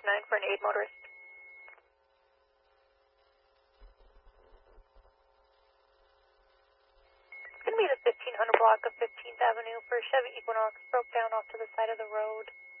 559 for an aid motorist. It's going to be the 1500 block of 15th Avenue for Chevy Equinox, broke down off to the side of the road.